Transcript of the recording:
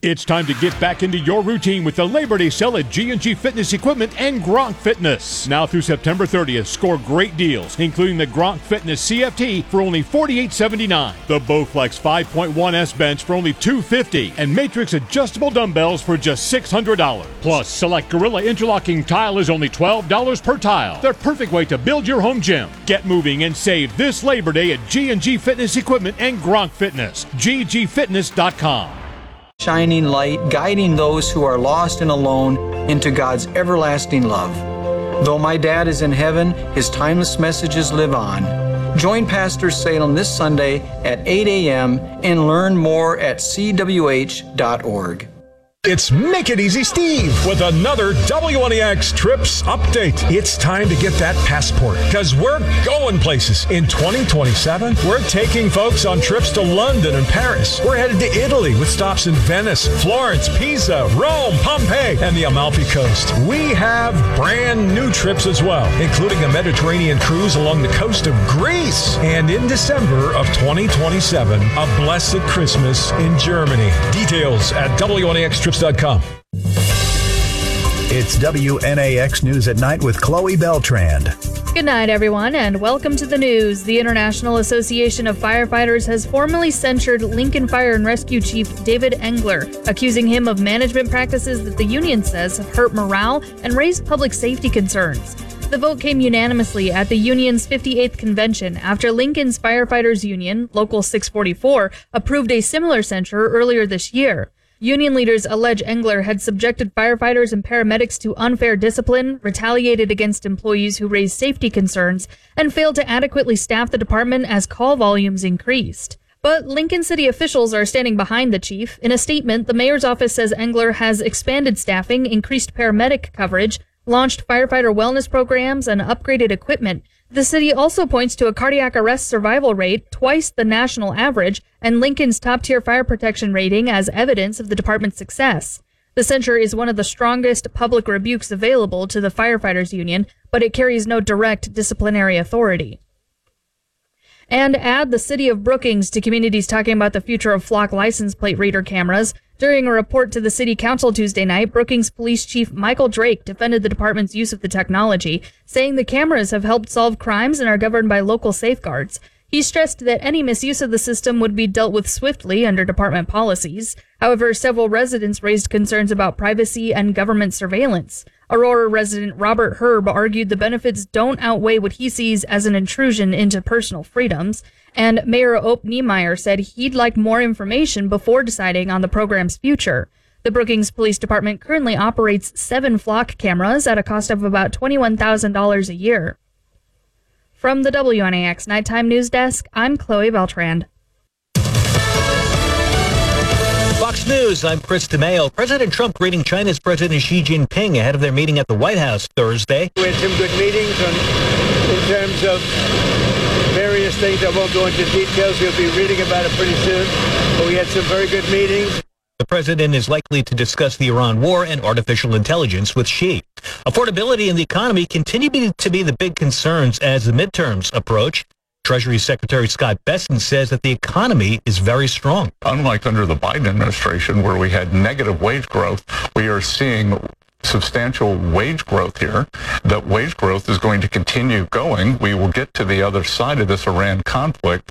It's time to get back into your routine with the Labor Day sale at G&G Fitness Equipment and Gronk Fitness. Now through September 30th, score great deals, including the Gronk Fitness CFT for only $48.79, the Bowflex 5.1S bench for only $250, and Matrix adjustable dumbbells for just $600. Plus, select Gorilla interlocking tile is only $12 per tile. The perfect way to build your home gym. Get moving and save this Labor Day at G&G Fitness Equipment and Gronk Fitness. ggfitness.com. Shining light, guiding those who are lost and alone into God's everlasting love. Though my dad is in heaven, his timeless messages live on. Join Pastor Salem this Sunday at 8 a.m. and learn more at cwh.org. It's Make It Easy Steve with another WNEX Trips update. It's time to get that passport because we're going places. In 2027, we're taking folks on trips to London and Paris. We're headed to Italy with stops in Venice, Florence, Pisa, Rome, Pompeii, and the Amalfi Coast. We have brand new trips as well, including a Mediterranean cruise along the coast of Greece. And in December of 2027, a blessed Christmas in Germany. Details at WNEXTrips.com. It's WNAX News at Night with Chloe Beltrand. Good night, everyone, and welcome to the news. The International Association of Firefighters has formally censured Lincoln Fire and Rescue Chief David Engler, accusing him of management practices that the union says have hurt morale and raised public safety concerns. The vote came unanimously at the union's 58th convention after Lincoln's Firefighters Union, Local 644, approved a similar censure earlier this year. Union leaders allege Engler had subjected firefighters and paramedics to unfair discipline, retaliated against employees who raised safety concerns, and failed to adequately staff the department as call volumes increased. But Lincoln City officials are standing behind the chief. In a statement, the mayor's office says Engler has expanded staffing, increased paramedic coverage, launched firefighter wellness programs, and upgraded equipment. The city also points to a cardiac arrest survival rate twice the national average and Lincoln's top-tier fire protection rating as evidence of the department's success. The censure is one of the strongest public rebukes available to the firefighters union, but it carries no direct disciplinary authority. And add the city of Brookings to communities talking about the future of flock license plate reader cameras. During a report to the city council Tuesday night, Brookings Police Chief Michael Drake defended the department's use of the technology, saying the cameras have helped solve crimes and are governed by local safeguards. He stressed that any misuse of the system would be dealt with swiftly under department policies. However, several residents raised concerns about privacy and government surveillance. Aurora resident Robert Herb argued the benefits don't outweigh what he sees as an intrusion into personal freedoms. And Mayor Ope Niemeyer said he'd like more information before deciding on the program's future. The Brookings Police Department currently operates 7 flock cameras at a cost of about $21,000 a year. From the WNAX Nighttime News Desk, I'm Chloe Beltrand. Fox News, I'm Chris DeMeo. President Trump greeting China's President Xi Jinping ahead of their meeting at the White House Thursday. We had some good meetings in terms of various things. I won't go into details. You'll be reading about it pretty soon. But we had some very good meetings. The president is likely to discuss the Iran war and artificial intelligence with Xi. Affordability and the economy continue to be the big concerns as the midterms approach. Treasury Secretary Scott Bessent says that the economy is very strong. Unlike under the Biden administration, where we had negative wage growth, we are seeing substantial wage growth here. That wage growth is going to continue going. We will get to the other side of this Iran conflict